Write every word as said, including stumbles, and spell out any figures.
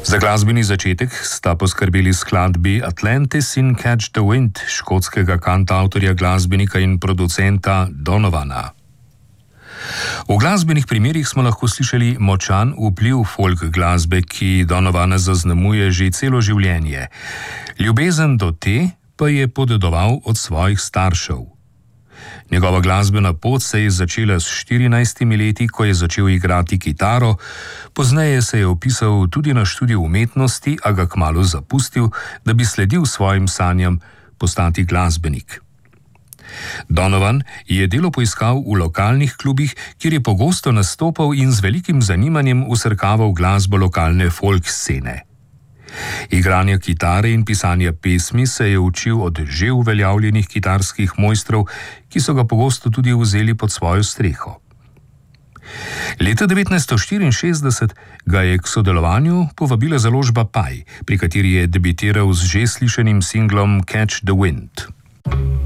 Za glasbeni začetek sta poskrbeli skladbi Atlantis in Catch the Wind škotskega kantavtorja, glasbenika in producenta Donovana. V glasbenih primerih smo lahko slišali močan vpliv folk glasbe, ki Donovana zaznamuje že celo življenje. Ljubezen do te pa je podedoval od svojih staršev. Njegova glasbena pot se je začela s štirinajstimi leti, ko je začel igrati kitaro, pozneje se je vpisal tudi na študij umetnosti, a ga kmalu zapustil, da bi sledil svojim sanjam postati glasbenik. Donovan je delo poiskal v lokalnih klubih, kjer je pogosto nastopal in z velikim zanimanjem vsrkaval glasbo lokalne folk scene. Igranja kitare in pisanja pesmi se je učil od že uveljavljenih kitarskih mojstrov, ki so ga pogosto tudi vzeli pod svojo streho. Leta devetnajststo štiriinšestdeset ga je k sodelovanju povabila založba Pye, pri kateri je debitiral z že slišanim singlom Catch the Wind.